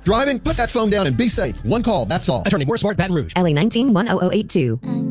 Driving? Put that phone down and be safe. One call, that's all. Attorney Moore Smart, Baton Rouge. LA 19-10082.